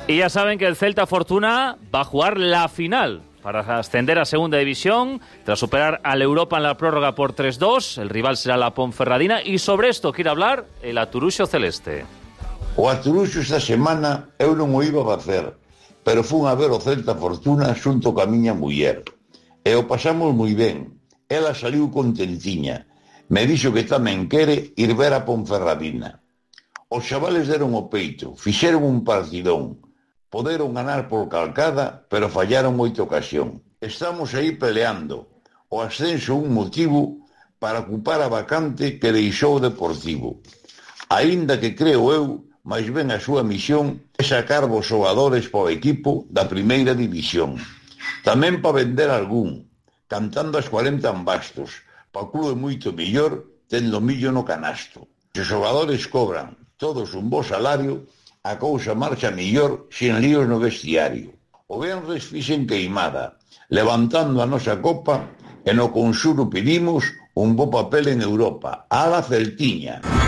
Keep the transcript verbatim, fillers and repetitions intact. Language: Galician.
Y ya saben que el Celta Fortuna va a jugar la final para ascender a Segunda División, tras superar al Europa en la prórroga por tres dos. El rival será la Ponferradina, y sobre esto quiere hablar el Aturuxo Celeste. O Aturuxo esta semana eu non o iba a facer, pero fun a ver o Celta Fortuna xunto ca miña muller. E o pasamos moi ben. Ela saliu contentiña. Me dixo que tamén quere ir ver a Ponferradina. Os chavales deron o peito, fixeron un partidón. Poderon ganar por calcada, pero fallaron moita ocasión. Estamos aí peleando. O ascenso un motivo para ocupar a vacante que deixou o Deportivo. Aínda que creo eu, máis ben a súa misión é sacar vos xogadores para o equipo da primeira división. Tamén para vender algún, cantando as corenta en bastos. Pa clube moito millor, tendo millo no canasto. Se os xogadores cobran todos un bo salario, a cousa marcha millor sin líos no vestiario. O venres fixen queimada, levantando a nosa copa, e no Consuro pedimos un bo papel en Europa. A la Celtiña.